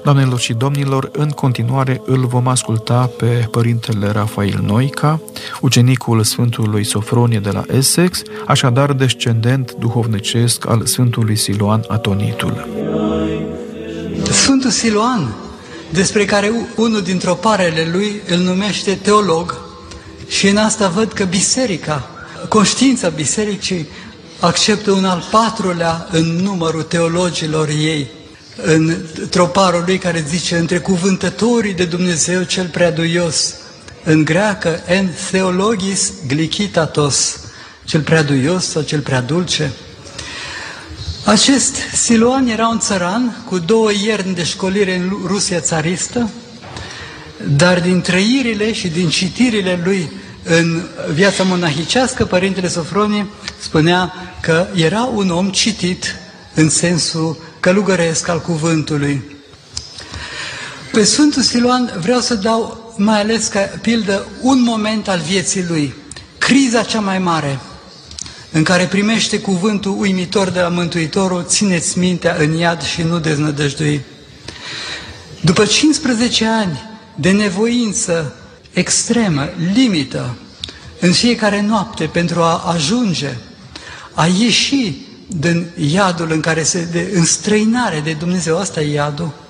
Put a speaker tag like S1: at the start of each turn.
S1: Doamnelor și domnilor, în continuare îl vom asculta pe părintele Rafael Noica, ucenicul Sfântului Sofronie de la Essex, așadar descendent duhovnicesc al Sfântului Siloan Atonitul.
S2: Sfântul Siloan, despre care unul dintre oparele lui îl numește teolog, și în asta văd că biserica, conștiința bisericii, acceptă un al patrulea în numărul teologilor ei, în troparul lui care zice între cuvântătorii de Dumnezeu cel preaduios, în greacă en theologis glikitatos, cel preaduios sau cel preadulce. Acest Siloan era un țăran cu 2 ierni de școlire în Rusia țaristă, dar din trăirile și din citirile lui în viața monahicească, Părintele Sofronie spunea că era un om citit în sensul călugăresc al cuvântului. Pe Sfântul Siloan vreau să dau mai ales ca pildă un moment al vieții lui, criza cea mai mare, în care primește cuvântul uimitor de la Mântuitorul: țineți mintea în iad și nu deznădăjdui. După 15 ani de nevoință extremă, limită, în fiecare noapte pentru a ajunge, a ieși din iadul în care de înstrăinare de Dumnezeu, asta e iadul,